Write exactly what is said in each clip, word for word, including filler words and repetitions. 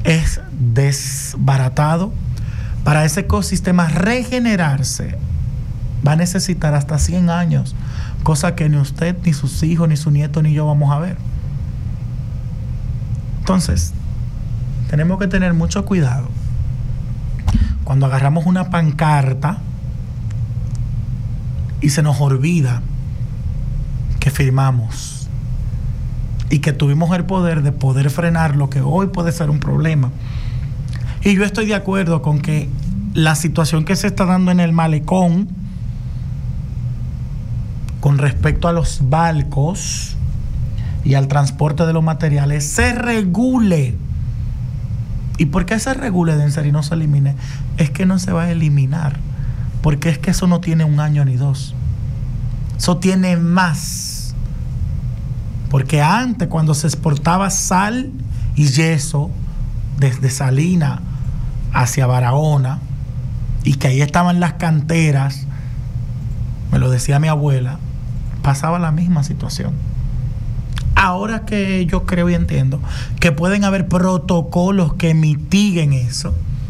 es desbaratado. Para ese ecosistema regenerarse va a necesitar hasta cien años, cosa que ni usted, ni sus hijos, ni su nieto, ni yo vamos a ver. Entonces, tenemos que tener mucho cuidado cuando agarramos una pancarta y se nos olvida que firmamos y que tuvimos el poder de poder frenar lo que hoy puede ser un problema. Y yo estoy de acuerdo con que la situación que se está dando en el malecón con respecto a los barcos y al transporte de los materiales se regule. ¿Y por qué se regule, Denser, y no se elimine? Es que no se va a eliminar, porque es que eso no tiene un año ni dos. Eso tiene más. Porque antes, cuando se exportaba sal y yeso desde Salinas hacia Barahona, y que ahí estaban las canteras, me lo decía mi abuela, pasaba la misma situación. Ahora que yo creo y entiendo que pueden haber protocolos que mitiguen eso,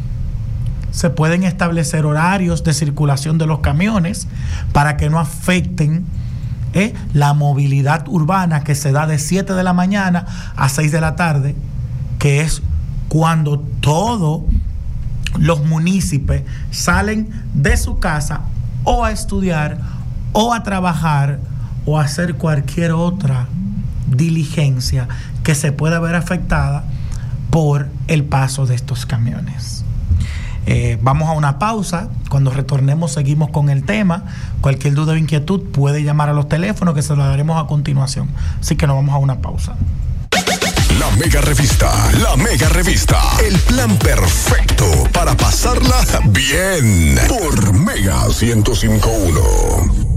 se pueden establecer horarios de circulación de los camiones para que no afecten eh, la movilidad urbana que se da de siete de la mañana a seis de la tarde, que es cuando todos los municipios salen de su casa o a estudiar o a trabajar o a hacer cualquier otra diligencia que se pueda ver afectada por el paso de estos camiones. Eh, vamos a una pausa. Cuando retornemos seguimos con el tema. Cualquier duda o inquietud puede llamar a los teléfonos que se los daremos a continuación. Así que nos vamos a una pausa. La Mega Revista, la Mega Revista, el plan perfecto para pasarla bien por Mega ciento cinco punto uno.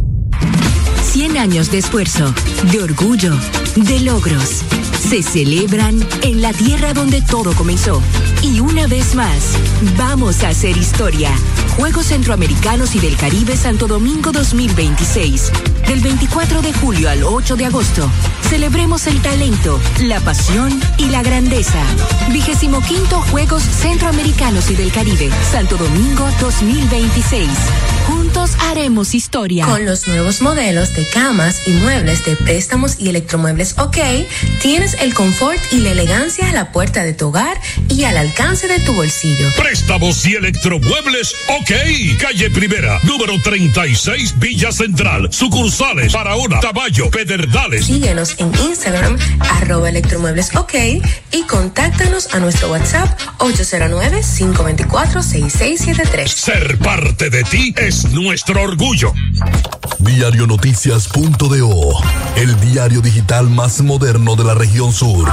cien años de esfuerzo, de orgullo, de logros. Se celebran en la tierra donde todo comenzó. Y una vez más, vamos a hacer historia. Juegos Centroamericanos y del Caribe Santo Domingo dos mil veintiséis. Del veinticuatro de julio al ocho de agosto. Celebremos el talento, la pasión y la grandeza. Vigésimo quinto Juegos Centroamericanos y del Caribe Santo Domingo dos mil veintiséis. Juntos haremos historia. Con los nuevos modelos de camas y muebles de préstamos y electromuebles OK, tienes el confort y la elegancia a la puerta de tu hogar y al alcance de tu bolsillo. Préstamos y electromuebles OK. Calle Primera, número treinta y seis, Villa Central. Sucursales Barahona, Caballo, Pedernales. Síguenos en Instagram, arroba electromuebles OK, y contáctanos a nuestro WhatsApp ocho cero nueve, cinco dos cuatro, seis seis siete tres. Ser parte de ti es nuestro orgullo. Diario Noticias punto de o, el diario digital más moderno de la región sur.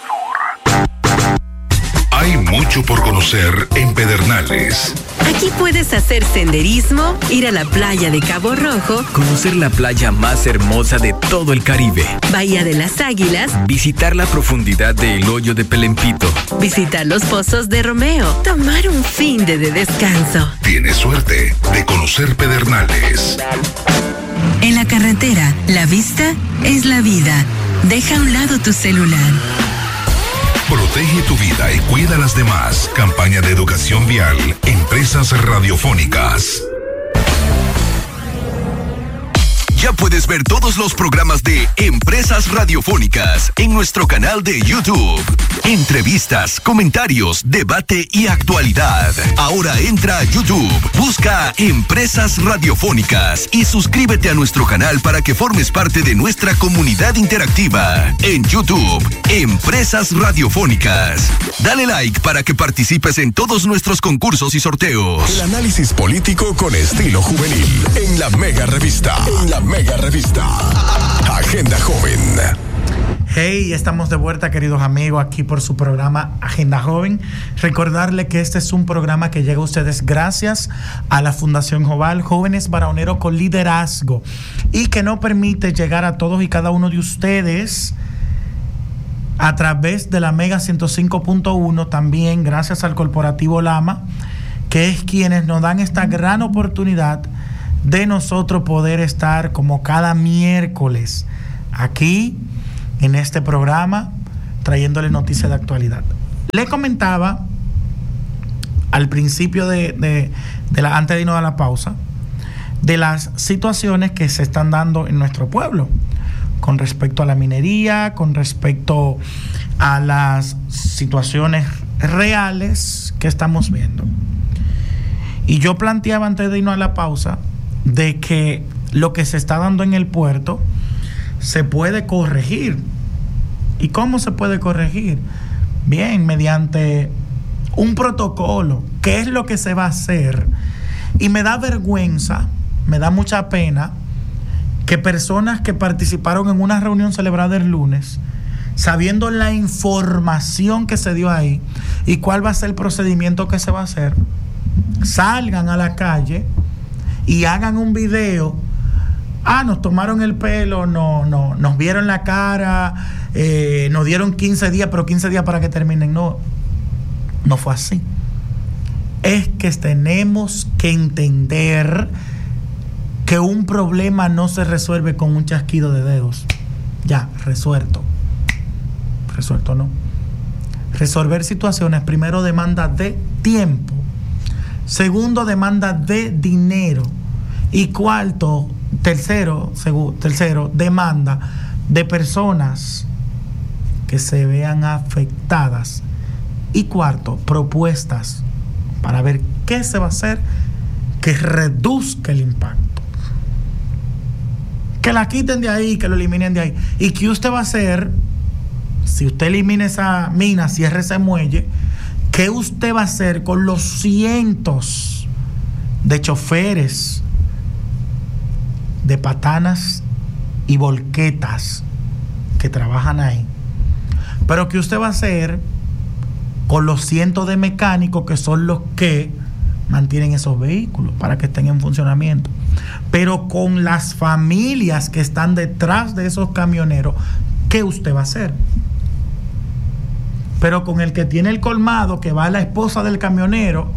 Hay mucho por conocer en Pedernales. Aquí puedes hacer senderismo, ir a la playa de Cabo Rojo, conocer la playa más hermosa de todo el Caribe, Bahía de las Águilas, visitar la profundidad del Hoyo de Pelempito, visitar los pozos de Romeo, tomar un fin de, de descanso. Tienes suerte de conocer Pedernales. En la carretera, la vista es la vida. Deja a un lado tu celular. Protege tu vida y cuida a las demás. Campaña de educación vial. Empresas radiofónicas. Ya puedes ver todos los programas de Empresas Radiofónicas en nuestro canal de YouTube. Entrevistas, comentarios, debate y actualidad. Ahora entra a YouTube, busca Empresas Radiofónicas y suscríbete a nuestro canal para que formes parte de nuestra comunidad interactiva. En YouTube, Empresas Radiofónicas. Dale like para que participes en todos nuestros concursos y sorteos. El análisis político con estilo juvenil en la Mega Revista. En la Mega Revista. Agenda Joven. Hey, estamos de vuelta, queridos amigos, aquí por su programa Agenda Joven. Recordarle que este es un programa que llega a ustedes gracias a la Fundación Joval, Jóvenes Barahoneros con Liderazgo, y que nos permite llegar a todos y cada uno de ustedes a través de la Mega ciento cinco punto uno, también gracias al Corporativo Lama, que es quienes nos dan esta gran oportunidad de nosotros poder estar como cada miércoles aquí en este programa trayéndole noticias de actualidad. Le comentaba al principio de, de, de la, antes de irnos a la pausa, de las situaciones que se están dando en nuestro pueblo con respecto a la minería, con respecto a las situaciones reales que estamos viendo. Y yo planteaba antes de irnos a la pausa de que lo que se está dando en el puerto se puede corregir. ¿Y cómo se puede corregir? Bien, mediante un protocolo. ¿Qué es lo que se va a hacer? Y me da vergüenza, me da mucha pena que personas que participaron en una reunión celebrada el lunes, sabiendo la información que se dio ahí y cuál va a ser el procedimiento que se va a hacer, salgan a la calle y hagan un video. Ah, nos tomaron el pelo, no, no, nos vieron la cara, eh, nos dieron quince días, pero quince días para que terminen. No, no fue así. Es que tenemos que entender que un problema no se resuelve con un chasquido de dedos. Ya, resuelto. Resuelto, ¿no? Resolver situaciones, primero, demanda de tiempo. Segundo, demanda de dinero. Y cuarto, tercero, segu, tercero, demanda de personas que se vean afectadas. Y cuarto, propuestas para ver qué se va a hacer que reduzca el impacto. Que la quiten de ahí, que lo eliminen de ahí. ¿Y qué usted va a hacer si usted elimina esa mina, cierre ese muelle? ¿Qué usted va a hacer con los cientos de choferes, de patanas y volquetas que trabajan ahí? Pero ¿qué usted va a hacer con los cientos de mecánicos que son los que mantienen esos vehículos para que estén en funcionamiento? Pero con las familias que están detrás de esos camioneros, ¿qué usted va a hacer? Pero con el que tiene el colmado, que va a la esposa del camionero,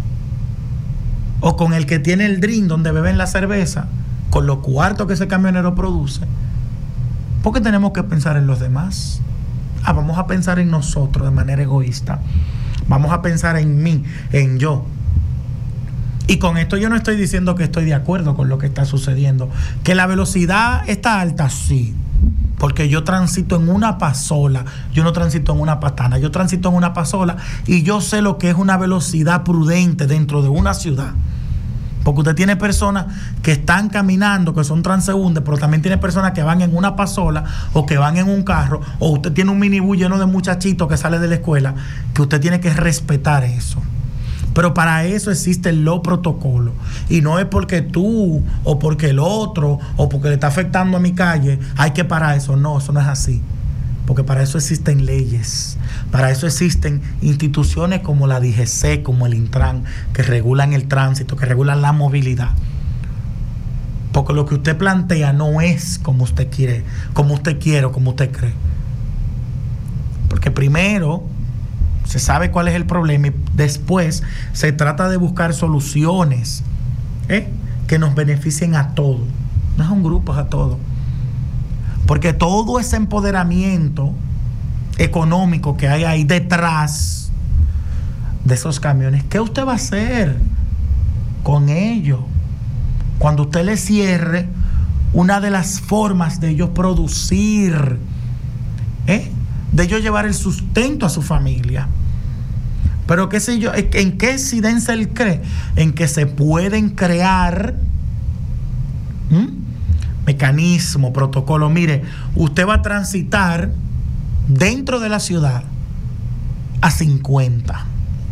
o con el que tiene el drink donde beben la cerveza, con los cuartos que ese camionero produce, ¿por qué tenemos que pensar en los demás? Ah, vamos a pensar en nosotros de manera egoísta. Vamos a pensar en mí, en yo. Y con esto yo no estoy diciendo que estoy de acuerdo con lo que está sucediendo. Que la velocidad está alta, sí. Porque yo transito en una pasola, yo no transito en una patana, yo transito en una pasola y yo sé lo que es una velocidad prudente dentro de una ciudad. Porque usted tiene personas que están caminando, que son transeúntes, pero también tiene personas que van en una pasola o que van en un carro, o usted tiene un minibús lleno de muchachitos que sale de la escuela, que usted tiene que respetar eso. Pero para eso existen los protocolos. Y no es porque tú o porque el otro o porque le está afectando a mi calle hay que parar eso. No, eso no es así. Porque para eso existen leyes. Para eso existen instituciones como la D G C, como el Intran, que regulan el tránsito, que regulan la movilidad. Porque lo que usted plantea no es como usted quiere, como usted quiere o como usted cree. Porque primero se sabe cuál es el problema y después se trata de buscar soluciones ¿eh? que nos beneficien a todos. No es un grupo, es a todos. Porque todo ese empoderamiento económico que hay ahí detrás de esos camiones, ¿qué usted va a hacer con ellos cuando usted le cierre una de las formas de ellos producir, ¿eh? de ellos llevar el sustento a su familia? Pero qué sé yo, ¿en qué incidencia él cree? En que se pueden crear ¿Mm? mecanismos, protocolos. Mire, usted va a transitar dentro de la ciudad a cincuenta.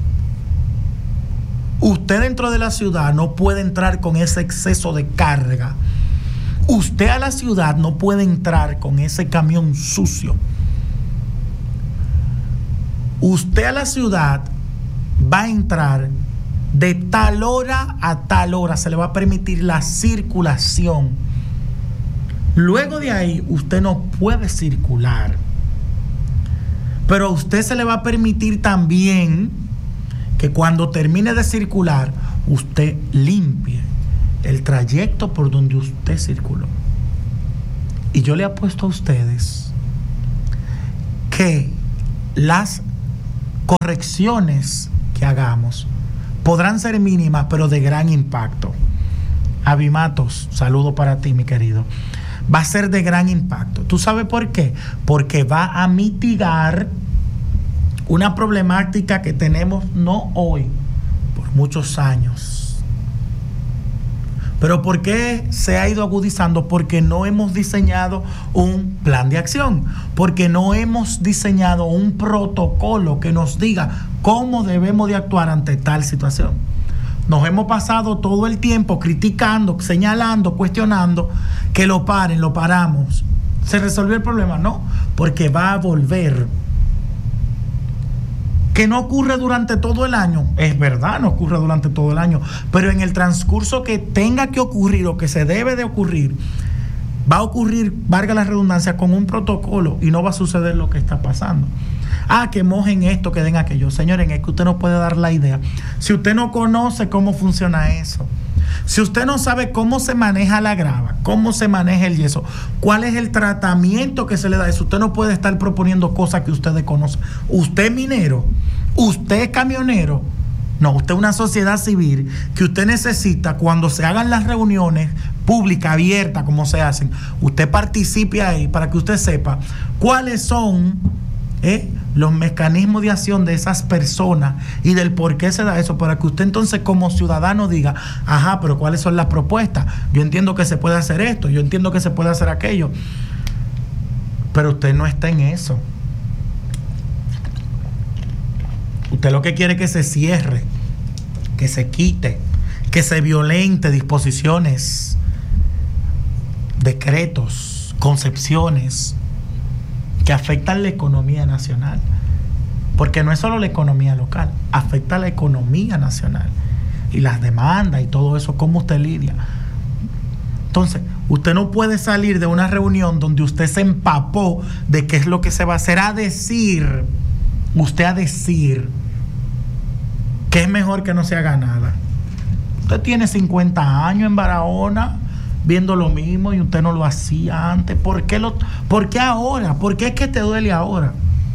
Usted dentro de la ciudad no puede entrar con ese exceso de carga. Usted a la ciudad no puede entrar con ese camión sucio. Usted a la ciudad va a entrar de tal hora a tal hora, se le va a permitir la circulación. Luego de ahí usted no puede circular, pero a usted se le va a permitir también que cuando termine de circular usted limpie el trayecto por donde usted circuló. Y yo le apuesto a ustedes que las correcciones que hagamos podrán ser mínimas, pero de gran impacto. Abimatos, saludo para ti, mi querido. Va a ser de gran impacto. ¿Tú sabes por qué? Porque va a mitigar una problemática que tenemos no hoy, por muchos años. ¿Pero por qué se ha ido agudizando? Porque no hemos diseñado un plan de acción, porque no hemos diseñado un protocolo que nos diga cómo debemos de actuar ante tal situación. Nos hemos pasado todo el tiempo criticando, señalando, cuestionando, que lo paren, lo paramos. ¿Se resolvió el problema? No, porque va a volver. Que no ocurre durante todo el año, es verdad, no ocurre durante todo el año, pero en el transcurso que tenga que ocurrir o que se debe de ocurrir, va a ocurrir, valga la redundancia, con un protocolo y no va a suceder lo que está pasando. Ah, que mojen esto, que den aquello. Señores, es que usted no puede dar la idea. Si usted no conoce cómo funciona eso, si usted no sabe cómo se maneja la grava, cómo se maneja el yeso, cuál es el tratamiento que se le da a eso, usted no puede estar proponiendo cosas que usted desconoce. Usted es minero, usted es camionero, no, usted es una sociedad civil que usted necesita, cuando se hagan las reuniones públicas, abiertas, como se hacen, usted participe ahí para que usted sepa cuáles son ¿eh? los mecanismos de acción de esas personas y del por qué se da eso, para que usted entonces como ciudadano diga, ajá, pero ¿cuáles son las propuestas? Yo entiendo que se puede hacer esto, yo entiendo que se puede hacer aquello, pero usted no está en eso. Usted lo que quiere es que se cierre, que se quite, que se violente disposiciones, decretos, concepciones que afectan la economía nacional. Porque no es solo la economía local, afecta la economía nacional. Y las demandas y todo eso, ¿cómo usted lidia? Entonces, usted no puede salir de una reunión donde usted se empapó de qué es lo que se va a hacer, a decir, usted a decir que es mejor que no se haga nada. Usted tiene cincuenta años en Barahona viendo lo mismo y usted no lo hacía antes. ¿Por qué, lo, ¿Por qué ahora? ¿Por qué es que te duele ahora?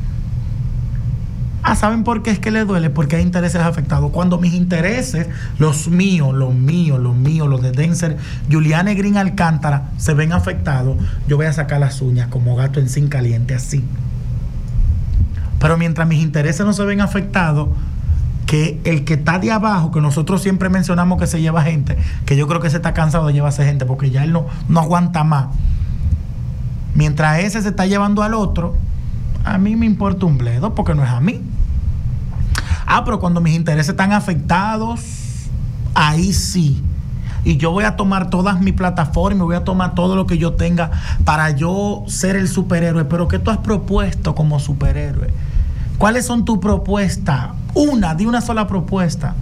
Ah, ¿saben por qué es que le duele? Porque hay intereses afectados. Cuando mis intereses, los míos, los míos, los míos, los de Denzer, Juliane Green Alcántara, se ven afectados, yo voy a sacar las uñas como gato en zinc caliente, así. Pero mientras mis intereses no se ven afectados, que el que está de abajo, que nosotros siempre mencionamos que se lleva gente, que yo creo que se está cansado de llevarse gente porque ya él no, no aguanta más, mientras ese se está llevando al otro, a mí me importa un bledo porque no es a mí. Ah, pero cuando mis intereses están afectados, ahí sí, y yo voy a tomar todas mis plataformas, voy a tomar todo lo que yo tenga para yo ser el superhéroe. Pero ¿qué tú has propuesto como superhéroe? ¿Cuáles son tus propuestas? Una, di una sola propuesta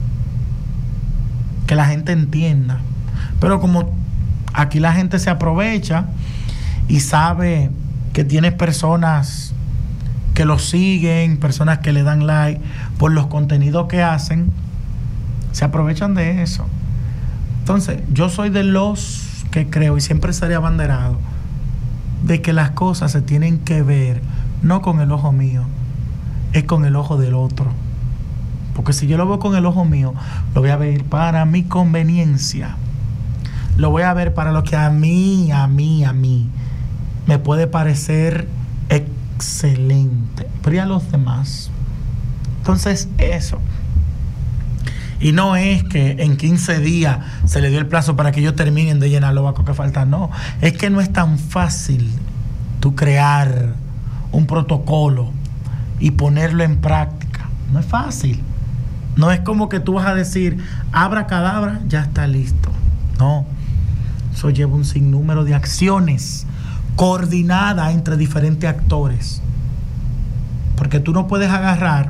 que la gente entienda. Pero como aquí la gente se aprovecha y sabe que tienes personas que lo siguen, personas que le dan like por los contenidos que hacen, se aprovechan de eso. Entonces, yo soy de los que creo, y siempre seré abanderado, de que las cosas se tienen que ver no con el ojo mío, es con el ojo del otro. Porque si yo lo veo con el ojo mío, lo voy a ver para mi conveniencia, lo voy a ver para lo que a mí, a mí, a mí me puede parecer excelente, pero y a los demás. Entonces eso. Y no es que en quince días se le dio el plazo para que ellos terminen de llenar los vacos que faltan. No, es que no es tan fácil tú crear un protocolo y ponerlo en práctica. No es fácil. No es como que tú vas a decir abracadabra, ya está listo. No, eso lleva un sinnúmero de acciones coordinadas entre diferentes actores, porque tú no puedes agarrar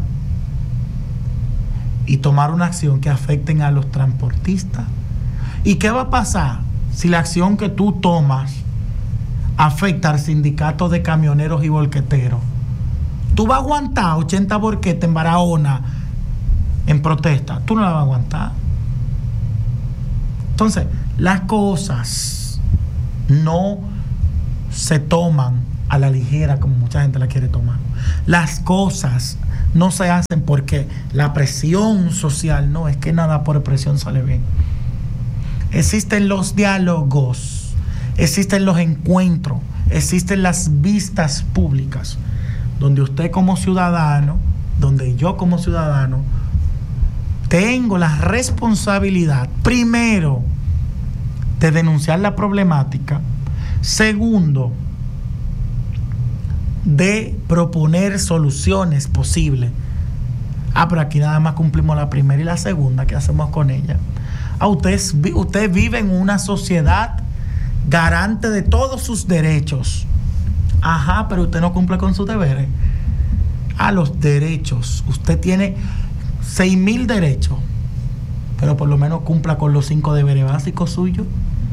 y tomar una acción que afecten a los transportistas. ¿Y qué va a pasar si la acción que tú tomas afecta al sindicato de camioneros y volqueteros? Tú vas a aguantar ochenta volquetes en Barahona en protesta. Tú no la vas a aguantar. Entonces, las cosas no se toman a la ligera como mucha gente la quiere tomar. Las cosas no se hacen porque la presión social, no, es que nada por presión sale bien. Existen los diálogos, existen los encuentros, existen las vistas públicas, donde usted como ciudadano, donde yo como ciudadano, tengo la responsabilidad, primero, de denunciar la problemática, segundo, de proponer soluciones posibles. Ah, pero aquí nada más cumplimos la primera y la segunda, ¿qué hacemos con ella? Ah, usted, usted vive en una sociedad garante de todos sus derechos. Ajá, pero usted no cumple con sus deberes. Ah, los derechos. Usted tiene seis mil derechos, pero por lo menos cumpla con los cinco deberes básicos suyos.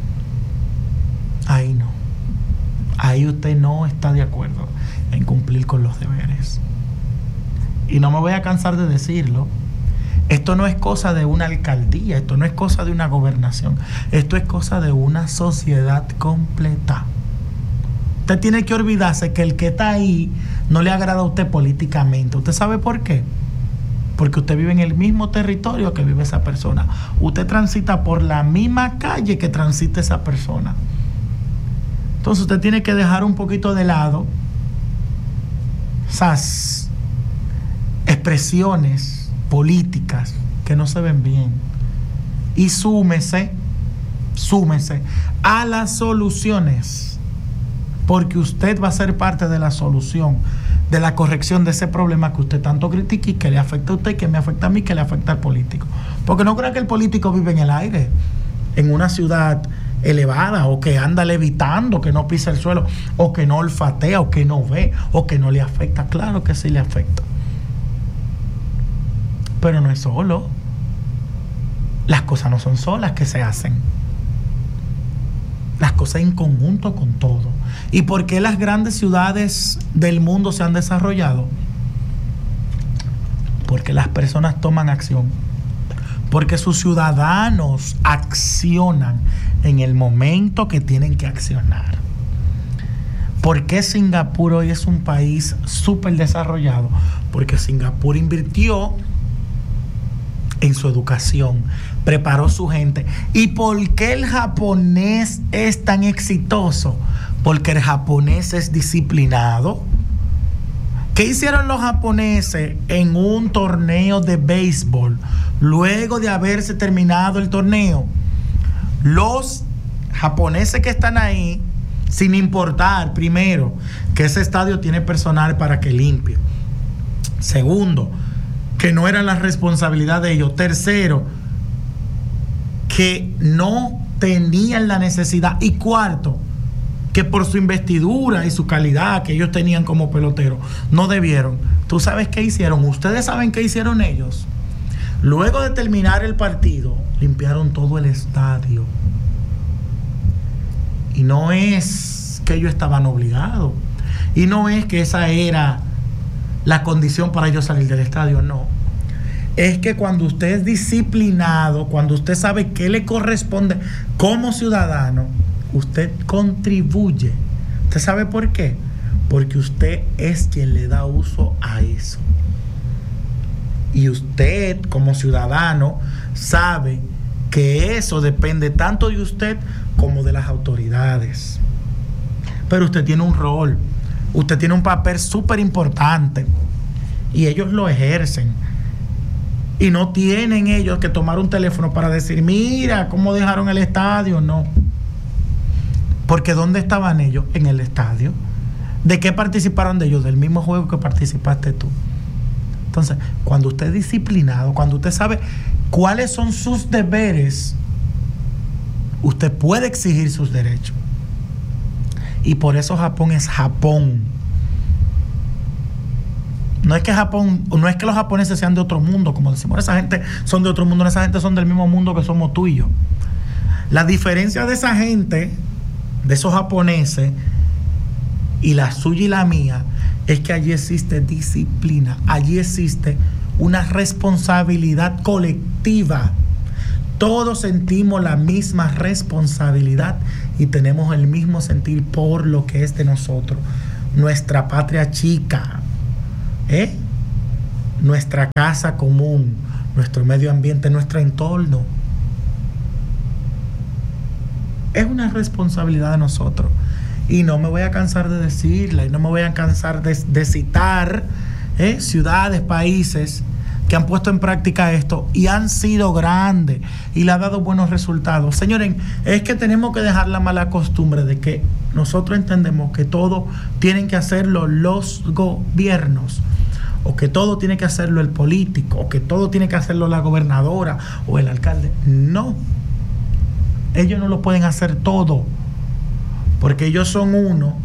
Ahí no. Ahí usted no está de acuerdo en cumplir con los deberes. Y no me voy a cansar de decirlo. Esto no es cosa de una alcaldía, esto no es cosa de una gobernación, esto es cosa de una sociedad completa. Usted tiene que olvidarse que el que está ahí no le agrada a usted políticamente. ¿Usted sabe por qué? Porque usted vive en el mismo territorio que vive esa persona. Usted transita por la misma calle que transita esa persona. Entonces usted tiene que dejar un poquito de lado esas expresiones políticas que no se ven bien y súmese, súmese a las soluciones, porque usted va a ser parte de la solución, de la corrección de ese problema que usted tanto critica y que le afecta a usted, que me afecta a mí, que le afecta al político. Porque no crean que el político vive en el aire, en una ciudad elevada, o que anda levitando, que no pisa el suelo, o que no olfatea, o que no ve, o que no le afecta. Claro que sí le afecta, pero no es solo. Las cosas no son solas que se hacen, las cosas en conjunto con todo. ¿Y por qué las grandes ciudades del mundo se han desarrollado? Porque las personas toman acción, porque sus ciudadanos accionan en el momento que tienen que accionar. ¿Por qué Singapur hoy es un país súper desarrollado? Porque Singapur invirtió en su educación, preparó su gente. ¿Y por qué el japonés es tan exitoso? Porque el japonés es disciplinado. ¿Qué hicieron los japoneses en un torneo de béisbol luego de haberse terminado el torneo? Los japoneses que están ahí, sin importar, primero, que ese estadio tiene personal para que limpie. Segundo, que no era la responsabilidad de ellos. Tercero, que no tenían la necesidad. Y cuarto, que por su investidura y su calidad que ellos tenían como peloteros, no debieron. ¿Tú sabes qué hicieron? Ustedes saben qué hicieron ellos. Luego de terminar el partido, limpiaron todo el estadio. Y no es que ellos estaban obligados. Y no es que esa era la condición para ellos salir del estadio, no. Es que cuando usted es disciplinado, cuando usted sabe qué le corresponde como ciudadano, usted contribuye. ¿Usted sabe por qué? Porque usted es quien le da uso a eso. Y usted, como ciudadano, sabe que eso depende tanto de usted como de las autoridades. Pero usted tiene un rol, usted tiene un papel súper importante y ellos lo ejercen. Y no tienen ellos que tomar un teléfono para decir, mira cómo dejaron el estadio. No. Porque ¿dónde estaban ellos? En el estadio. ¿De qué participaron de ellos? Del mismo juego que participaste tú. Entonces, cuando usted es disciplinado, cuando usted sabe cuáles son sus deberes, usted puede exigir sus derechos. Y por eso Japón es Japón. No es que Japón, no es que los japoneses sean de otro mundo, como decimos, esa gente son de otro mundo, esa gente son del mismo mundo que somos tú y yo. La diferencia de esa gente, de esos japoneses, y la suya y la mía, es que allí existe disciplina, allí existe una responsabilidad colectiva. Todos sentimos la misma responsabilidad y tenemos el mismo sentir por lo que es de nosotros, nuestra patria chica. ¿Eh? nuestra casa común, nuestro medio ambiente, nuestro entorno. Es una responsabilidad de nosotros. Y no me voy a cansar de decirla, y no me voy a cansar de, de citar ¿eh? ciudades, países que han puesto en práctica esto y han sido grandes y le ha dado buenos resultados. Señores, es que tenemos que dejar la mala costumbre de que nosotros entendemos que todo tienen que hacerlo los gobiernos, o que todo tiene que hacerlo el político, o que todo tiene que hacerlo la gobernadora o el alcalde. No, ellos no lo pueden hacer todo, porque ellos son uno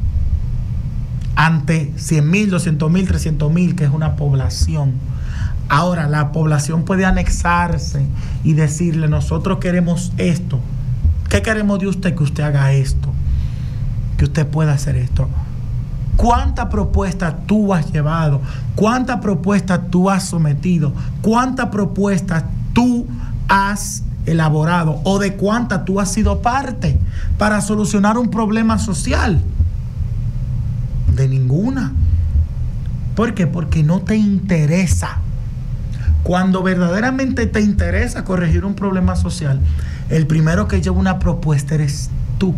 ante cien mil, doscientos mil, trescientos mil, que es una población. Ahora, la población puede anexarse y decirle: nosotros queremos esto. ¿Qué queremos de usted? Que usted haga esto, que usted pueda hacer esto. ¿Cuántas propuestas tú has llevado? ¿Cuántas propuestas tú has sometido? ¿Cuántas propuestas tú has elaborado? ¿O de cuántas tú has sido parte para solucionar un problema social? De ninguna. ¿Por qué? Porque no te interesa. Cuando verdaderamente te interesa corregir un problema social, el primero que lleva una propuesta eres tú.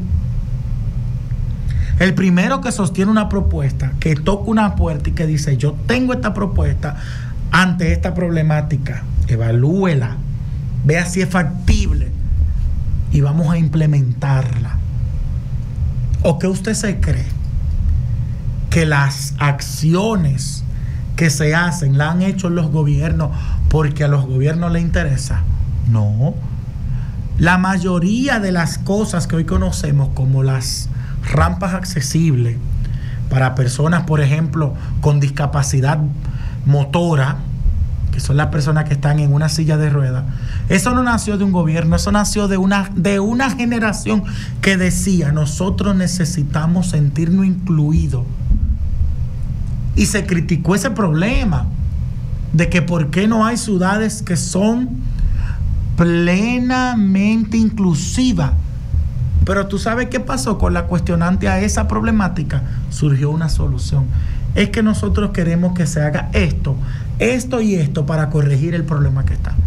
El primero que sostiene una propuesta, que toca una puerta y que dice: yo tengo esta propuesta ante esta problemática, evalúela, vea si es factible y vamos a implementarla. ¿O qué usted se cree? Que las acciones que se hacen la han hecho los gobiernos porque a los gobiernos les interesa. No. La mayoría de las cosas que hoy conocemos como las rampas accesibles para personas, por ejemplo, con discapacidad motora, que son las personas que están en una silla de ruedas, eso no nació de un gobierno, eso nació de una, de una generación que decía: nosotros necesitamos sentirnos incluidos. Y se criticó ese problema de que por qué no hay ciudades que son plenamente inclusivas. Pero tú sabes qué pasó con la cuestionante a esa problemática. Surgió una solución. Es que nosotros queremos que se haga esto, esto y esto para corregir el problema que está.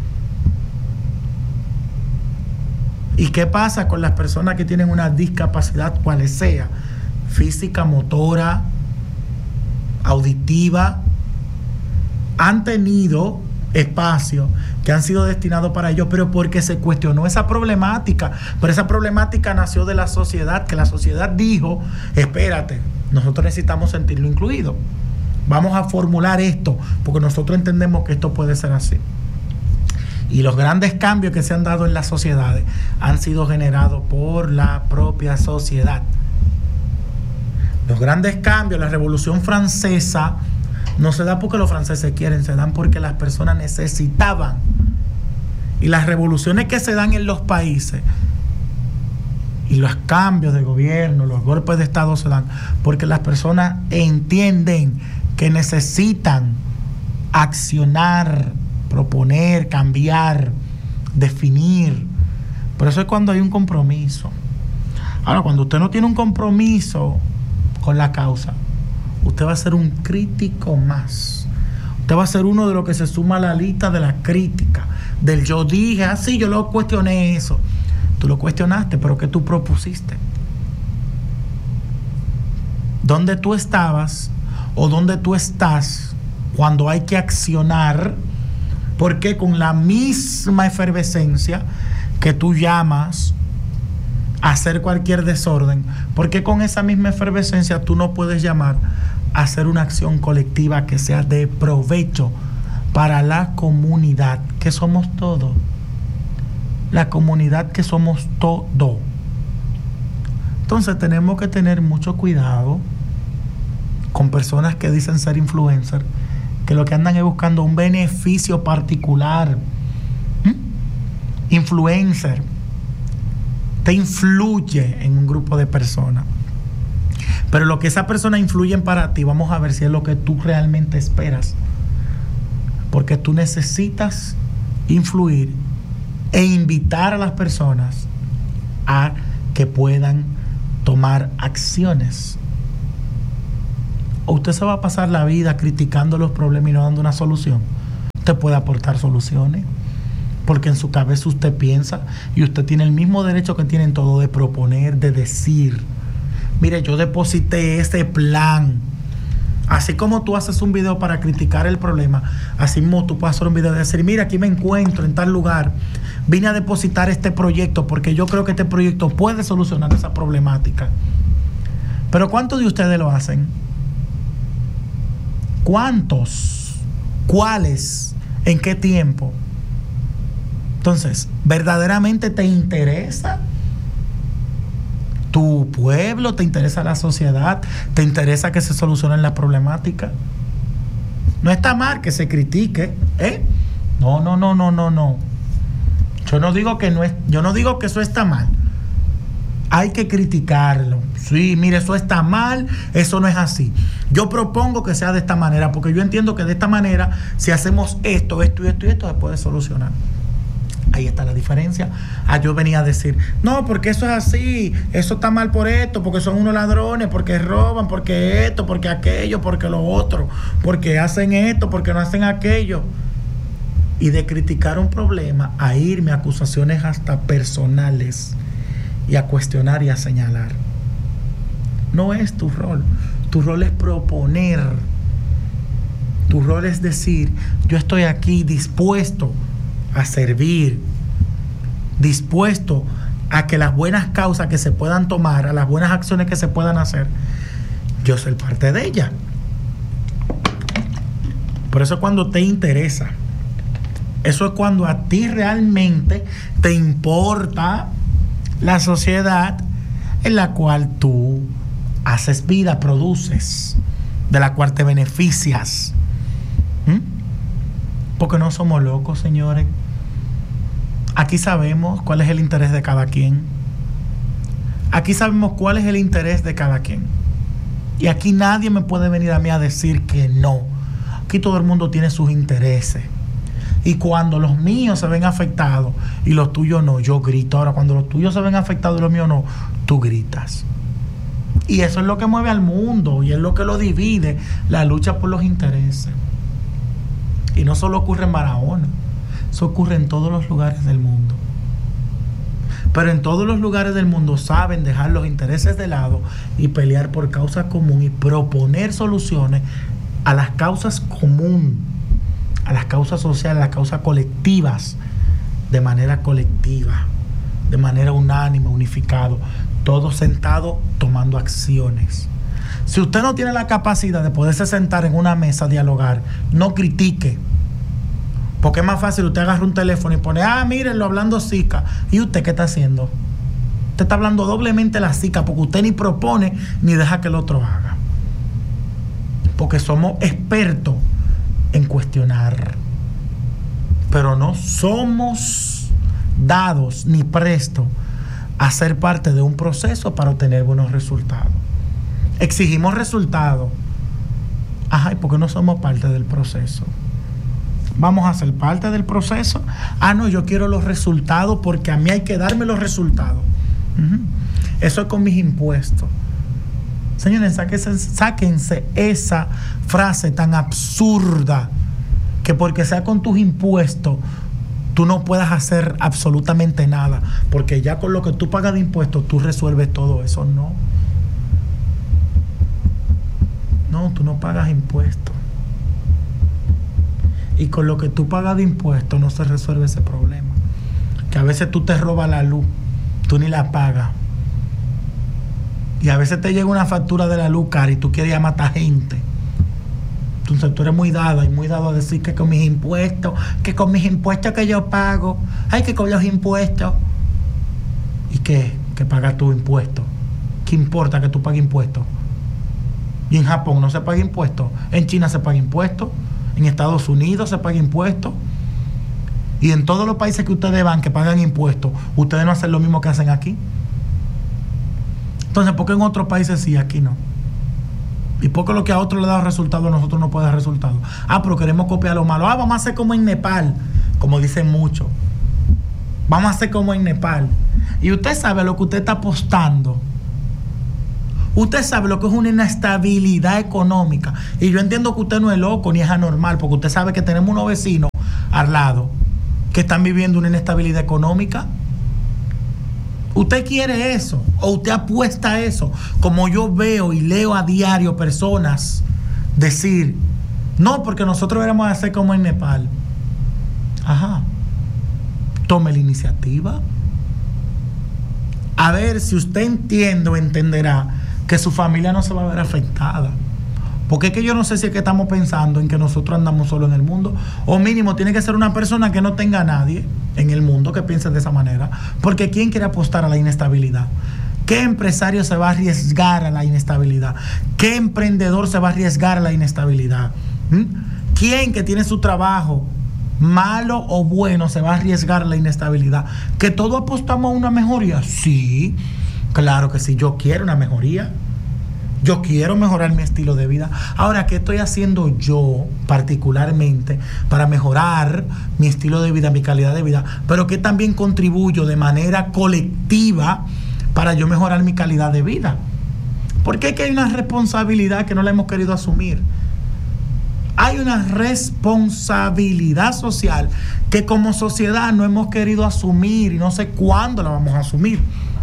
¿Y qué pasa con las personas que tienen una discapacidad, cual sea? Física, motora, auditiva. Han tenido espacios que han sido destinados para ellos, pero porque se cuestionó esa problemática. Pero esa problemática nació de la sociedad, que la sociedad dijo: espérate, nosotros necesitamos sentirlo incluido, vamos a formular esto porque nosotros entendemos que esto puede ser así. Y los grandes cambios que se han dado en las sociedades han sido generados por la propia sociedad. Los grandes cambios, la Revolución Francesa, no se da porque los franceses quieren, se dan porque las personas necesitaban. Y las revoluciones que se dan en los países y los cambios de gobierno, los golpes de Estado se dan porque las personas entienden que necesitan accionar, proponer, cambiar, definir. Por eso es cuando hay un compromiso. Ahora, cuando usted no tiene un compromiso con la causa, usted va a ser un crítico más. Usted va a ser uno de los que se suma a la lista de la crítica, del yo dije, así, ah, yo lo cuestioné eso. Tú lo cuestionaste, pero ¿qué tú propusiste? ¿Dónde tú estabas o dónde tú estás cuando hay que accionar? Porque con la misma efervescencia que tú llamas a hacer cualquier desorden, porque con esa misma efervescencia tú no puedes llamar a hacer una acción colectiva que sea de provecho para la comunidad, que somos todos. La comunidad que somos todo. Entonces tenemos que tener mucho cuidado con personas que dicen ser influencers, que lo que andan es buscando un beneficio particular. ¿Mm? Influencer te influye en un grupo de personas, pero lo que esa persona influye para ti, vamos a ver si es lo que tú realmente esperas, porque tú necesitas influir e invitar a las personas a que puedan tomar acciones. ¿O usted se va a pasar la vida criticando los problemas y no dando una solución? Usted puede aportar soluciones, porque en su cabeza usted piensa y usted tiene el mismo derecho que tienen todos de proponer, de decir, mire, yo deposité ese plan. Así como tú haces un video para criticar el problema, así mismo tú puedes hacer un video de decir, mira, aquí me encuentro en tal lugar, vine a depositar este proyecto porque yo creo que este proyecto puede solucionar esa problemática. Pero ¿cuántos de ustedes lo hacen? ¿Cuántos? ¿Cuáles? ¿En qué tiempo? Entonces, ¿verdaderamente te interesa tu pueblo? ¿Te interesa la sociedad? ¿Te interesa que se solucionen las problemáticas? No está mal que se critique, ¿eh? No, no, no, no, no, no. Yo no digo que no es, yo no digo que eso está mal. Hay que criticarlo. Sí, mire, eso está mal, eso no es así. Yo propongo que sea de esta manera, porque yo entiendo que de esta manera, si hacemos esto, esto y esto y esto, se puede solucionar. Ahí está la diferencia. Ah, yo venía a decir, no, porque eso es así, eso está mal por esto, porque son unos ladrones, porque roban, porque esto, porque aquello, porque lo otro, porque hacen esto, porque no hacen aquello. Y de criticar un problema a irme a acusaciones hasta personales y a cuestionar y a señalar. No es tu rol. Tu rol es proponer. Tu rol es decir, yo estoy aquí dispuesto a servir, dispuesto a que las buenas causas que se puedan tomar, a las buenas acciones que se puedan hacer, yo soy parte de ellas. Por eso cuando te interesa, eso es cuando a ti realmente te importa la sociedad en la cual tú haces vida, produces, de la cual te beneficias. ¿Mm? Porque no somos locos, señores. Aquí sabemos cuál es el interés de cada quien. Aquí sabemos cuál es el interés de cada quien. Y aquí nadie me puede venir a mí a decir que no. Aquí todo el mundo tiene sus intereses. Y cuando los míos se ven afectados y los tuyos no, yo grito. Ahora, cuando los tuyos se ven afectados y los míos no, tú gritas. Y eso es lo que mueve al mundo y es lo que lo divide, la lucha por los intereses. Y no solo ocurre en Barahona, eso ocurre en todos los lugares del mundo. Pero en todos los lugares del mundo saben dejar los intereses de lado y pelear por causa común y proponer soluciones a las causas comunes, a las causas sociales, a las causas colectivas, de manera colectiva, de manera unánime, unificado, todos sentados tomando acciones. Si usted no tiene la capacidad de poderse sentar en una mesa a dialogar, no critique. Porque es más fácil usted agarra un teléfono y pone, ah, mírenlo hablando zika. ¿Y usted qué está haciendo? Usted está hablando doblemente la zika porque usted ni propone ni deja que el otro haga. Porque somos expertos en cuestionar, pero no somos dados ni prestos a ser parte de un proceso para obtener buenos resultados. Exigimos resultados. Ajá, ¿y por qué no somos parte del proceso? Vamos a ser parte del proceso. Ah, no, yo quiero los resultados porque a mí hay que darme los resultados. Uh-huh. Eso es con mis impuestos. Señores, sáquense, sáquense esa frase tan absurda que porque sea con tus impuestos tú no puedas hacer absolutamente nada, porque ya con lo que tú pagas de impuestos tú resuelves todo eso. No, no, tú no pagas impuestos, y con lo que tú pagas de impuestos no se resuelve ese problema. Que a veces tú te robas la luz, tú ni la pagas, y a veces te llega una factura de la luz cara y tú quieres llamar a gente. Entonces tú eres muy dado y muy dado a decir que con mis impuestos, que con mis impuestos que yo pago, ay, que con los impuestos. ¿Y qué? Que pagas tu impuestos. ¿Qué importa que tú pagues impuestos? Y en Japón no se paga impuestos, en China se paga impuestos, en Estados Unidos se paga impuestos, y en todos los países que ustedes van que pagan impuestos, ustedes no hacen lo mismo que hacen aquí. Entonces, ¿por qué en otros países sí, aquí no? ¿Y por qué lo que a otros le da resultado a nosotros no puede dar resultado? Ah, pero queremos copiar lo malo. Ah, vamos a hacer como en Nepal, como dicen muchos. Vamos a hacer como en Nepal. Y usted sabe lo que usted está apostando Usted sabe lo que es una inestabilidad económica. Y yo entiendo que usted no es loco ni es anormal, porque usted sabe que tenemos unos vecinos al lado que están viviendo una inestabilidad económica. ¿Usted quiere eso? ¿O usted apuesta a eso? Como yo veo y leo a diario personas decir, no, porque nosotros éramos a hacer como en Nepal. Ajá. Tome la iniciativa. A ver si usted entiende o entenderá que su familia no se va a ver afectada. Porque es que yo no sé si es que estamos pensando en que nosotros andamos solos en el mundo, o mínimo tiene que ser una persona que no tenga a nadie en el mundo que piense de esa manera. Porque ¿quién quiere apostar a la inestabilidad? ¿Qué empresario se va a arriesgar a la inestabilidad? ¿Qué emprendedor se va a arriesgar a la inestabilidad? ¿Mm? ¿Quién que tiene su trabajo, malo o bueno, se va a arriesgar a la inestabilidad? ¿Que todos apostamos a una mejoría? Sí, claro que sí, yo quiero una mejoría. Yo quiero mejorar mi estilo de vida. Ahora, ¿qué estoy haciendo yo particularmente para mejorar mi estilo de vida, mi calidad de vida? Pero que también contribuyo de manera colectiva para yo mejorar mi calidad de vida. Porque es que hay una responsabilidad que no la hemos querido asumir. Hay una responsabilidad social que como sociedad no hemos querido asumir y no sé cuándo la vamos a asumir.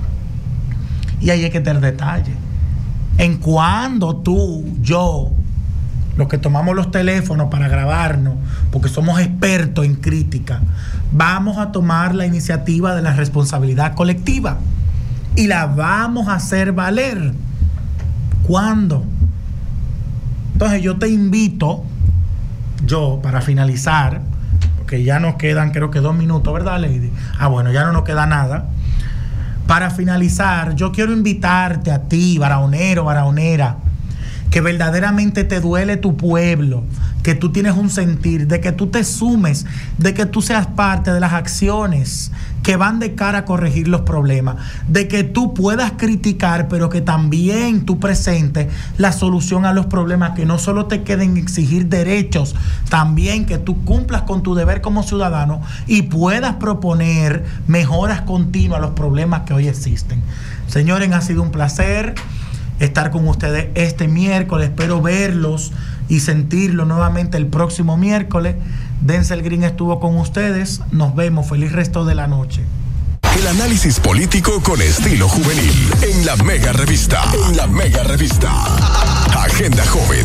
Y ahí es que está el detalle. En cuando tú, yo, los que tomamos los teléfonos para grabarnos, porque somos expertos en crítica, vamos a tomar la iniciativa de la responsabilidad colectiva y la vamos a hacer valer. ¿Cuándo? Entonces yo te invito, yo, para finalizar, porque ya nos quedan creo que dos minutos, ¿verdad, Lady? Ah, bueno, ya no nos queda nada. Para finalizar, yo quiero invitarte a ti, baraonero, baraonera, que verdaderamente te duele tu pueblo, que tú tienes un sentir, de que tú te sumes, de que tú seas parte de las acciones que van de cara a corregir los problemas, de que tú puedas criticar, pero que también tú presentes la solución a los problemas, que no solo te queden exigir derechos, también que tú cumplas con tu deber como ciudadano y puedas proponer mejoras continuas a los problemas que hoy existen. Señores, ha sido un placer estar con ustedes este miércoles. Espero verlos y sentirlo nuevamente el próximo miércoles. Denzel Green estuvo con ustedes. Nos vemos. Feliz resto de la noche. El análisis político con estilo juvenil en la Mega Revista. En la Mega Revista. Agenda Joven.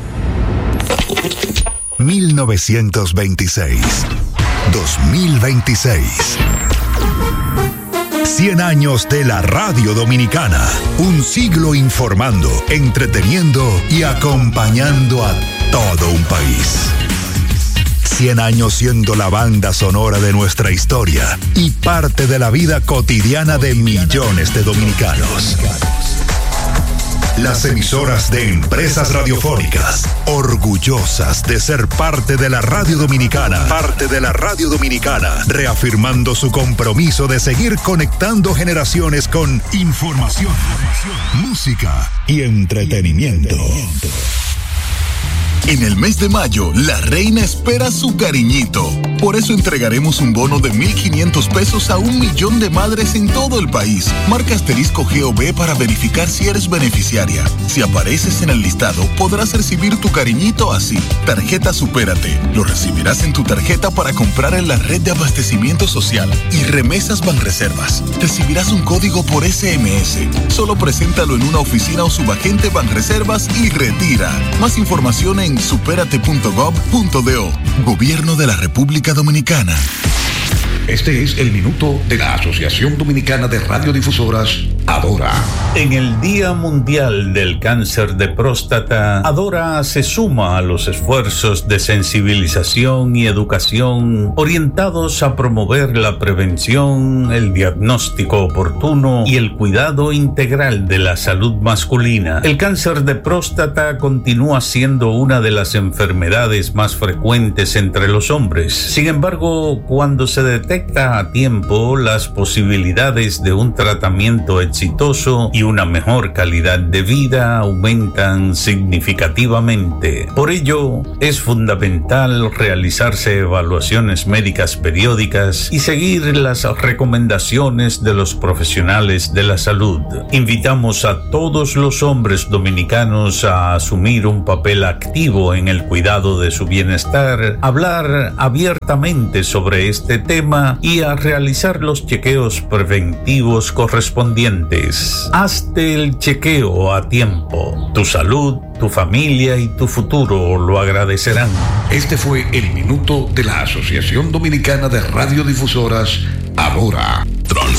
mil novecientos veintiséis. dos mil veintiséis. cien años de la radio dominicana. Un siglo informando, entreteniendo y acompañando a todo un país. cien años siendo la banda sonora de nuestra historia y parte de la vida cotidiana de millones de dominicanos. Las emisoras de Empresas Radiofónicas, orgullosas de ser parte de la radio dominicana, parte de la radio dominicana, reafirmando su compromiso de seguir conectando generaciones con información, música y entretenimiento. En el mes de mayo, la reina espera su cariñito. Por eso entregaremos un bono de mil quinientos pesos a un millón de madres en todo el país. Marca asterisco G O B para verificar si eres beneficiaria. Si apareces en el listado, podrás recibir tu cariñito así. Tarjeta Supérate. Lo recibirás en tu tarjeta para comprar en la red de abastecimiento social. Y Remesas Banreservas. Recibirás un código por S M S. Solo preséntalo en una oficina o subagente Banreservas y retira. Más información en supérate punto gov punto do. Gobierno de la República Dominicana. Este es el minuto de la Asociación Dominicana de Radiodifusoras, Adora. En el Día Mundial del Cáncer de Próstata, Adora se suma a los esfuerzos de sensibilización y educación orientados a promover la prevención, el diagnóstico oportuno y el cuidado integral de la salud masculina. El cáncer de próstata continúa siendo una de las enfermedades más frecuentes entre los hombres. Sin embargo, cuando se detecta a tiempo, las posibilidades de un tratamiento exitoso exitoso y una mejor calidad de vida aumentan significativamente. Por ello, es fundamental realizarse evaluaciones médicas periódicas y seguir las recomendaciones de los profesionales de la salud. Invitamos a todos los hombres dominicanos a asumir un papel activo en el cuidado de su bienestar, hablar abiertamente sobre este tema y a realizar los chequeos preventivos correspondientes. Hazte el chequeo a tiempo. Tu salud, tu familia y tu futuro lo agradecerán. Este fue el minuto de la Asociación Dominicana de Radiodifusoras, Ahora. Trans